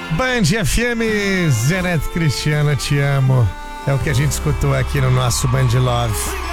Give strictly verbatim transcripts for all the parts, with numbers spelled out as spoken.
Band F M, Zenete Cristiano, te amo. É o que a gente escutou aqui no nosso Band Love.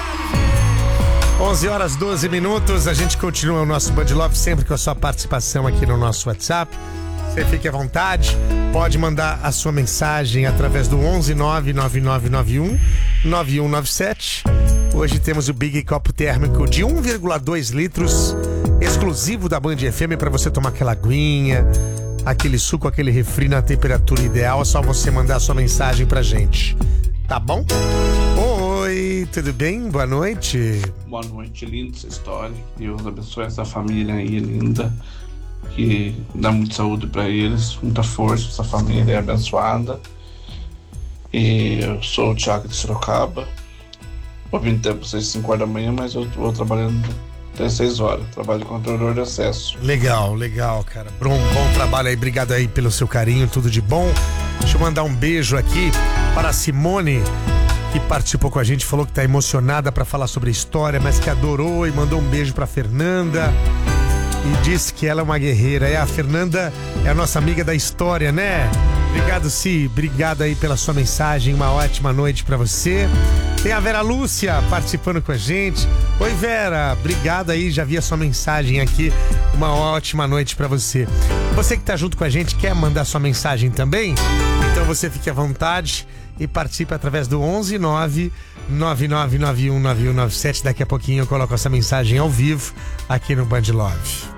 onze horas doze minutos, a gente continua o nosso Band Love sempre com a sua participação aqui no nosso WhatsApp. Você fique à vontade, pode mandar a sua mensagem através do onze nove nove nove nove um nove um nove sete. Hoje temos o Big Copo Térmico de um vírgula dois litros, exclusivo da Band F M, para você tomar aquela aguinha, aquele suco, aquele refri na temperatura ideal. É só você mandar a sua mensagem pra gente, tá bom? Oi, tudo bem? Boa noite. Boa noite, linda essa história. Deus abençoe essa família aí, linda. Que dá muita saúde pra eles, muita força. Essa família é abençoada. E eu sou o Thiago de Sorocaba. Vou vir até vocês cinco horas da manhã, mas eu vou trabalhando até seis horas. Trabalho de controlador de acesso. Legal, legal, cara. Bom, bom trabalho aí. Obrigado aí pelo seu carinho, tudo de bom. Deixa eu mandar um beijo aqui para a Simone, que participou com a gente, falou que tá emocionada para falar sobre a história, mas que adorou, e mandou um beijo pra Fernanda e disse que ela é uma guerreira. É, a Fernanda é a nossa amiga da história, né? Obrigado, Si. Obrigado aí pela sua mensagem. Uma ótima noite pra você. Tem a Vera Lúcia participando com a gente. Oi, Vera. Obrigado aí. Já vi a sua mensagem aqui. Uma ótima noite pra você. Você que tá junto com a gente, quer mandar sua mensagem também? Então você fique à vontade e participe através do onze nove nove nove nove um nove um nove sete. Daqui a pouquinho eu coloco essa mensagem ao vivo aqui no Band Love.